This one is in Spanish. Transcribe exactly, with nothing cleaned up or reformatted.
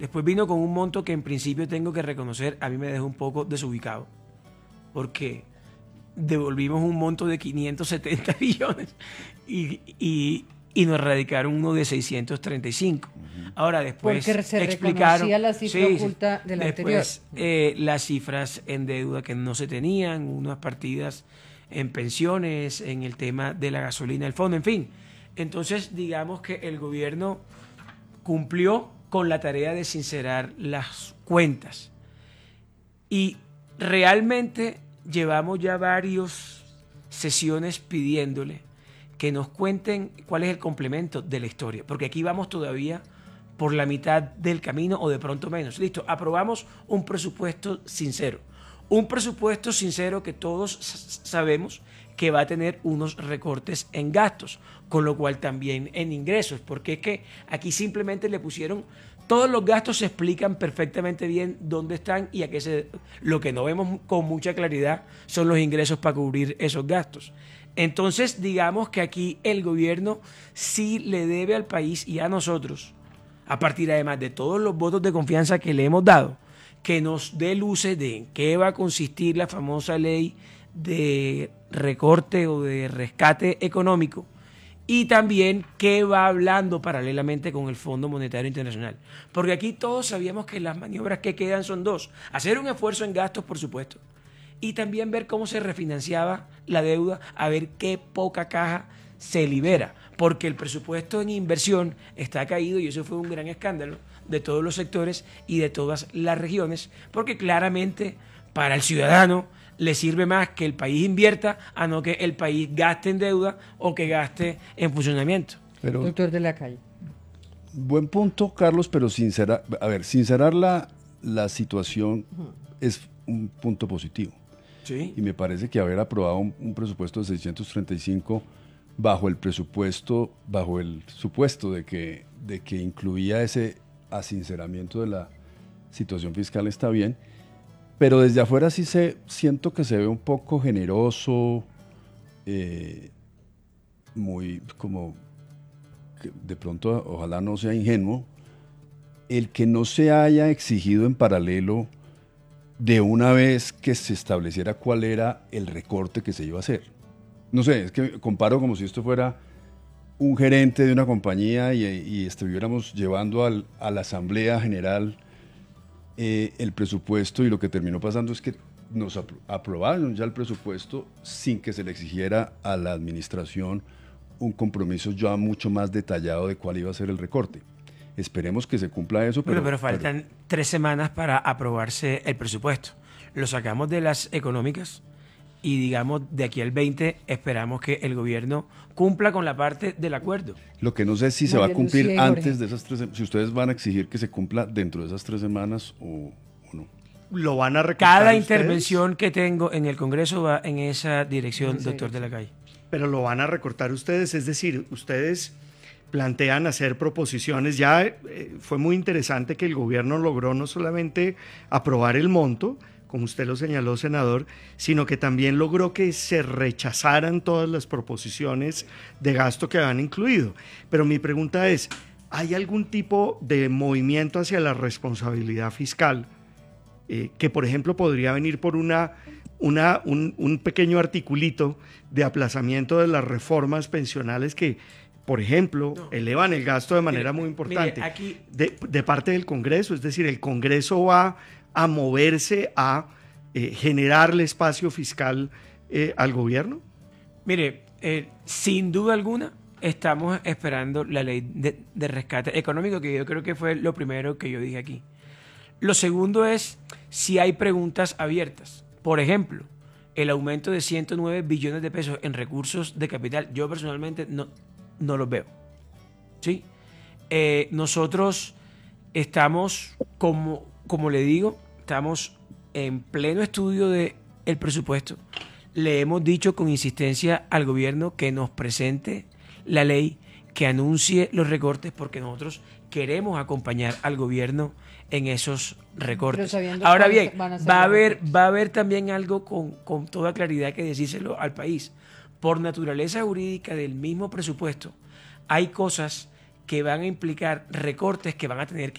Después vino con un monto que en principio tengo que reconocer, a mí me dejó un poco desubicado, porque devolvimos un monto de quinientos setenta billones y, y, y nos radicaron uno de seiscientos treinta y cinco. Uh-huh. Ahora después porque se explicaron la cifra sí, oculta de la después, anterior. Eh, las cifras en deuda que no se tenían, unas partidas en pensiones, en el tema de la gasolina, el fondo, en fin. Entonces, digamos que el gobierno cumplió con la tarea de sincerar las cuentas. Y realmente llevamos ya varias sesiones pidiéndole que nos cuenten cuál es el complemento de la historia, porque aquí vamos todavía por la mitad del camino o de pronto menos. Listo, aprobamos un presupuesto sincero. Un presupuesto sincero que todos sabemos que va a tener unos recortes en gastos, con lo cual también en ingresos, porque es que aquí simplemente le pusieron, todos los gastos se explican perfectamente bien dónde están y a qué se... Lo que no vemos con mucha claridad son los ingresos para cubrir esos gastos. Entonces, digamos que aquí el gobierno sí le debe al país y a nosotros, a partir además de todos los votos de confianza que le hemos dado, que nos dé luces de en qué va a consistir la famosa ley de recorte o de rescate económico y también qué va hablando paralelamente con el Fondo Monetario Internacional. Porque aquí todos sabíamos que las maniobras que quedan son dos. Hacer un esfuerzo en gastos, por supuesto, y también ver cómo se refinanciaba la deuda, a ver qué poca caja se libera. Porque el presupuesto en inversión está caído y eso fue un gran escándalo de todos los sectores y de todas las regiones, porque claramente para el ciudadano le sirve más que el país invierta a no que el país gaste en deuda o que gaste en funcionamiento. Pero, doctor de la Calle. Buen punto, Carlos, pero sincerar, a ver, sincerar la, la situación uh-huh. es un punto positivo. Sí. Y me parece que haber aprobado un, un presupuesto de seiscientos treinta y cinco bajo el presupuesto, bajo el supuesto de que, de que incluía ese asinceramiento de la situación fiscal está bien, pero desde afuera sí se, siento que se ve un poco generoso, eh, muy como, de pronto ojalá no sea ingenuo, el que no se haya exigido en paralelo de una vez que se estableciera cuál era el recorte que se iba a hacer. No sé, es que comparo como si esto fuera un gerente de una compañía y, y estuviéramos llevando al, a la Asamblea General eh, el presupuesto, y lo que terminó pasando es que nos apro- aprobaron ya el presupuesto sin que se le exigiera a la administración un compromiso ya mucho más detallado de cuál iba a ser el recorte. Esperemos que se cumpla eso. Pero, pero, pero faltan pero... tres semanas para aprobarse el presupuesto. Lo sacamos de las económicas y digamos de aquí al veinte esperamos que el gobierno cumpla con la parte del acuerdo. Lo que no sé si se va a cumplir antes de esas tres, si ustedes van a exigir que se cumpla dentro de esas tres semanas o, o no. ¿Lo van a recortar Cada ustedes? Intervención que tengo en el Congreso va en esa dirección, sí, doctor de la Calle. Pero lo van a recortar ustedes, es decir, ustedes plantean hacer proposiciones. Ya eh, fue muy interesante que el gobierno logró no solamente aprobar el monto, como usted lo señaló, senador, sino que también logró que se rechazaran todas las proposiciones de gasto que habían incluido. Pero mi pregunta es, ¿hay algún tipo de movimiento hacia la responsabilidad fiscal eh, que, por ejemplo, podría venir por una, una, un, un pequeño articulito de aplazamiento de las reformas pensionales que, por ejemplo, no. elevan el gasto de manera mire, muy importante mire, aquí... de, de parte del Congreso? Es decir, el Congreso va a moverse a eh, generarle espacio fiscal eh, al gobierno? Mire, eh, sin duda alguna estamos esperando la ley de, de rescate económico, que yo creo que fue lo primero que yo dije aquí. Lo segundo es si hay preguntas abiertas. Por ejemplo, el aumento de ciento nueve billones de pesos en recursos de capital, yo personalmente no, no los veo. ¿Sí? Eh, nosotros estamos como... Como le digo, estamos en pleno estudio del presupuesto. Le hemos dicho con insistencia al gobierno que nos presente la ley, que anuncie los recortes, porque nosotros queremos acompañar al gobierno en esos recortes. Ahora bien, a va a haber, va a haber también algo con, con toda claridad que decírselo al país. Por naturaleza jurídica del mismo presupuesto, hay cosas que van a implicar recortes que van a tener que